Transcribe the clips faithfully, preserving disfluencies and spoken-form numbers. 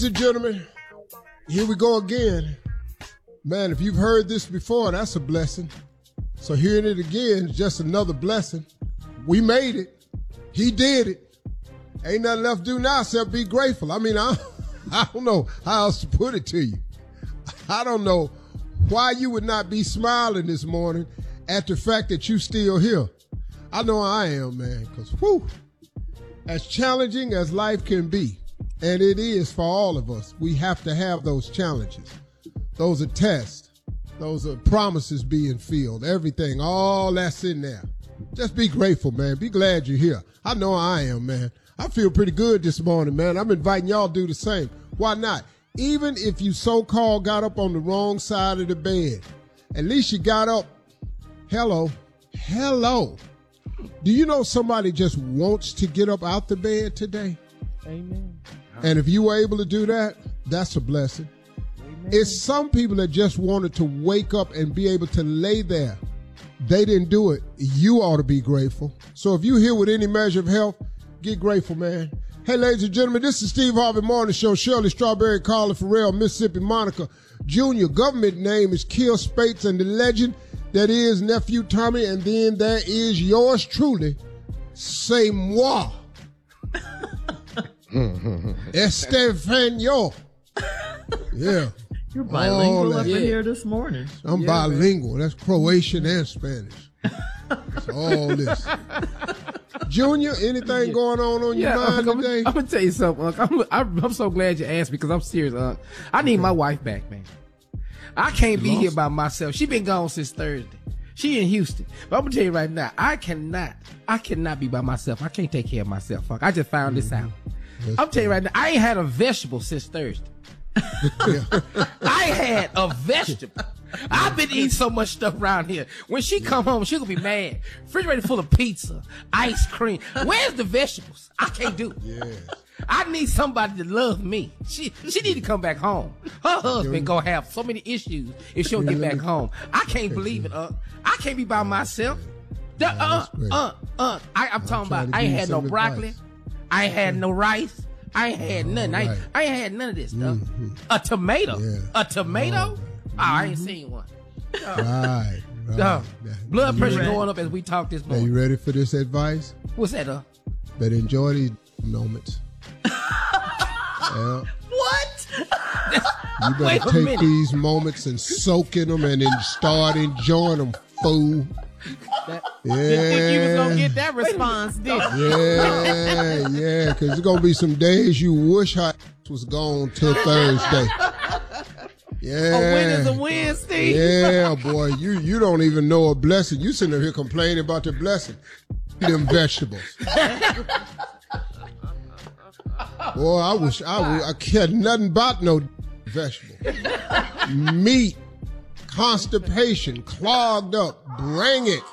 Ladies and gentlemen, here we go again. Man, if you've heard this before, that's a blessing. So hearing it again is just another blessing. We made it. He did it. Ain't nothing left to do now except be grateful. I mean, I, I don't know how else to put it to you. I don't know why you would not be smiling this morning at the fact that you still here. I know I am, man, because, whew, as challenging as life can be, and it is for all of us, we have to have those challenges. Those are tests. Those are promises being filled. Everything, all that's in there. Just be grateful, man. Be glad you're here. I know I am, man. I feel pretty good this morning, man. I'm inviting y'all to do the same. Why not? Even if you so-called got up on the wrong side of the bed, at least you got up. Hello. Hello. Do you know somebody just wants to get up out the bed today? Amen. And if you were able to do that, that's a blessing. Amen. It's some people that just wanted to wake up and be able to lay there. They didn't do it. You ought to be grateful. So if you're here with any measure of health, get grateful, man. Hey, ladies and gentlemen, this is Steve Harvey Morning Show. Shirley Strawberry, Carla Farrell, Mississippi Monica Junior Government name is Kill Spates, and the legend that is Nephew Tommy. And then there is yours truly, C'est moi. Estefano. Yeah. You're bilingual up yeah. in here this morning. I'm yeah, bilingual. Man. That's Croatian and Spanish. That's all this. Junior, anything yeah. going on on yeah, your mind Unc, today? I'm going to tell you something, Unc. I'm, I'm, I'm so glad you asked me because I'm serious, Unc. I need my wife back, man. I can't you be lost? here by myself. She been gone since Thursday. She in Houston. But I'm going to tell you right now, I cannot, I cannot be by myself. I can't take care of myself, Unc. I just found mm-hmm. this out. That's I'm telling you right now, I ain't had a vegetable since Thursday. I had a vegetable. I've been eating so much stuff around here. When she come home, she gonna be mad. Refrigerator full of pizza, ice cream. Where's the vegetables? I can't do it. Yes. I need somebody to love me. She she need to come back home. Her husband gonna have so many issues if she don't get back home. I can't believe it, uh. I can't be by myself. The, uh, uh, uh, I, I'm talking about, I ain't had no broccoli. Advice. I ain't had no rice. I ain't had nothing. Right. I, I ain't had none of this stuff. Mm-hmm. A tomato. Yeah. A tomato? Oh, oh, I ain't seen one. Oh. Right. right. Uh, blood pressure ready? Going up as we talk this morning. Are you ready for this advice? What's that, uh? Better enjoy these moments. yeah. What? You better take these moments and soak in them and then start enjoying them, fool. That, yeah. Didn't think you was gonna get that response, did you? Yeah, yeah, because there's gonna be some days you wish her was gone till Thursday. Yeah. A win is a win, Steve. Yeah, boy, you you don't even know a blessing. You sitting up here complaining about the blessing. Them vegetables. Boy, I wish I would, I cared nothing about no vegetable. Meat. Constipation, clogged up, bring it.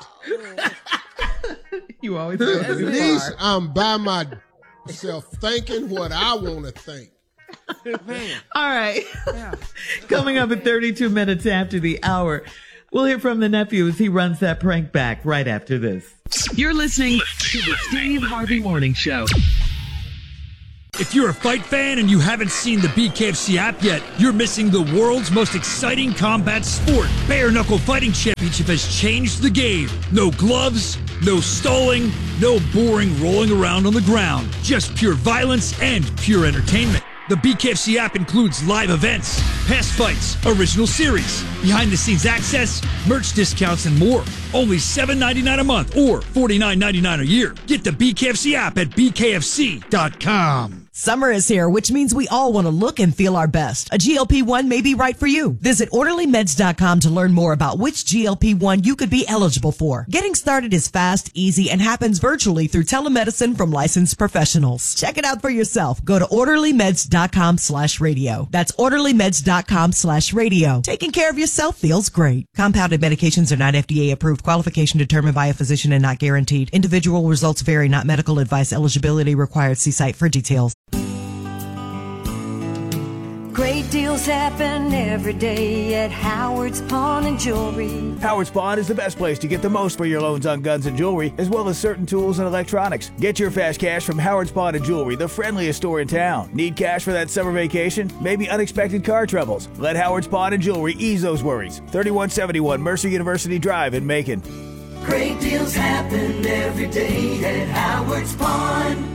You always At least I'm by myself thinking what I want to think. Man. All right. Yeah. Coming up at thirty-two minutes after the hour, we'll hear from the nephew as he runs that prank back right after this. You're listening to the Steve Harvey Morning Show. If you're a fight fan and you haven't seen the B K F C app yet, you're missing the world's most exciting combat sport. Bare Knuckle Fighting Championship has changed the game. No gloves, no stalling, no boring rolling around on the ground. Just pure violence and pure entertainment. The B K F C app includes live events, past fights, original series, behind-the-scenes access, merch discounts, and more. Only seven dollars and ninety-nine cents a month or forty-nine dollars and ninety-nine cents a year. Get the B K F C app at B K F C dot com. Summer is here, which means we all want to look and feel our best. A G L P one may be right for you. Visit orderly meds dot com to learn more about which G L P one you could be eligible for. Getting started is fast, easy, and happens virtually through telemedicine from licensed professionals. Check it out for yourself. Go to orderly meds dot com slash radio. That's orderly meds dot com slash radio. Taking care of yourself feels great. Compounded medications are not F D A approved. Qualification determined by a physician and not guaranteed. Individual results vary, not medical advice. Eligibility required. See site for details. Great deals happen every day at Howard's Pawn and Jewelry. Howard's Pawn is the best place to get the most for your loans on guns and jewelry, as well as certain tools and electronics. Get your fast cash from Howard's Pawn and Jewelry, the friendliest store in town. Need cash for that summer vacation? Maybe unexpected car troubles? Let Howard's Pawn and Jewelry ease those worries. thirty-one seventy-one Mercer University Drive in Macon. Great deals happen every day at Howard's Pawn.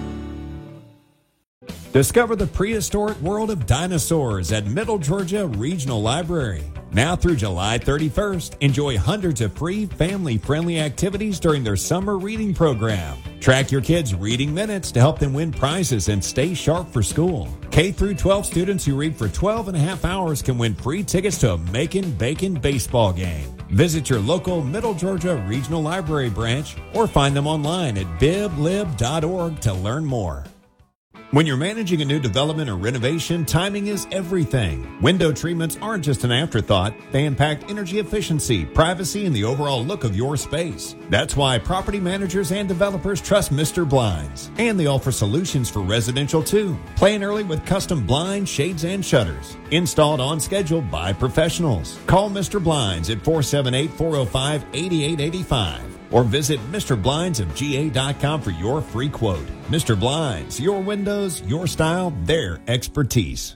Discover the prehistoric world of dinosaurs at Middle Georgia Regional Library. Now through July thirty-first, enjoy hundreds of free family-friendly activities during their summer reading program. Track your kids' reading minutes to help them win prizes and stay sharp for school. K through twelve students who read for twelve and a half hours can win free tickets to a Macon Bacon baseball game. Visit your local Middle Georgia Regional Library branch or find them online at bib lib dot org to learn more. When you're managing a new development or renovation, timing is everything. Window treatments aren't just an afterthought. They impact energy efficiency, privacy, and the overall look of your space. That's why property managers and developers trust Mister Blinds. And they offer solutions for residential too. Plan early with custom blinds, shades, and shutters. Installed on schedule by professionals. Call Mister Blinds at four seven eight, four oh five, eight eight eight five. Or visit Mister Blinds of G A dot com for your free quote. Mister Blinds, your windows, your style, their expertise.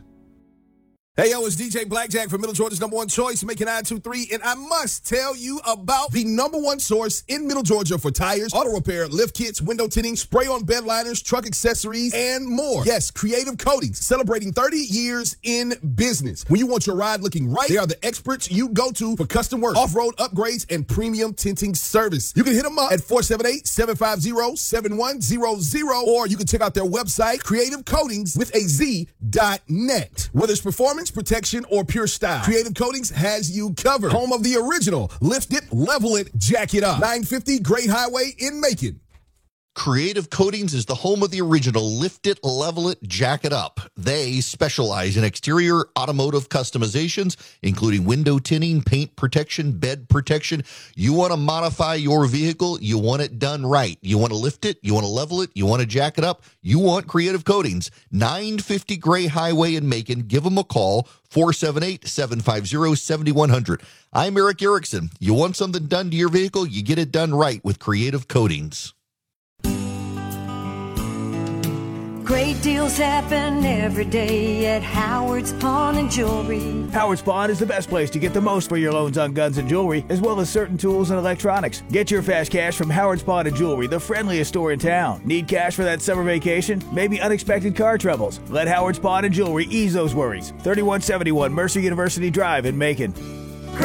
Hey, yo, it's D J Blackjack from Middle Georgia's number one choice, Macon nine two three, and I must tell you about the number one source in Middle Georgia for tires, auto repair, lift kits, window tinting, spray-on bed liners, truck accessories, and more. Yes, Creative Coatings, celebrating thirty years in business. When you want your ride looking right, they are the experts you go to for custom work, off-road upgrades, and premium tinting service. You can hit them up at four seven eight, seven five zero, seven one zero zero, or you can check out their website, creative coatings with a Z dot net. Whether it's performance, protection, or pure style, Creative Coatings has you covered. Home of the original Lift It, Level It, Jack It Up. nine fifty Great Highway in Macon. Creative Coatings is the home of the original Lift It, Level It, Jack It Up. They specialize in exterior automotive customizations, including window tinting, paint protection, bed protection. You want to modify your vehicle, you want it done right. You want to lift it, you want to level it, you want to jack it up, you want Creative Coatings. nine fifty Gray Highway in Macon. Give them a call, four seven eight, seven five zero, seven one zero zero. I'm Eric Erickson. You want something done to your vehicle, you get it done right with Creative Coatings. Great deals happen every day at Howard's Pawn and Jewelry. Howard's Pawn is the best place to get the most for your loans on guns and jewelry, as well as certain tools and electronics. Get your fast cash from Howard's Pawn and Jewelry, the friendliest store in town. Need cash for that summer vacation? Maybe unexpected car troubles? Let Howard's Pawn and Jewelry ease those worries. thirty-one seventy-one Mercer University Drive in Macon.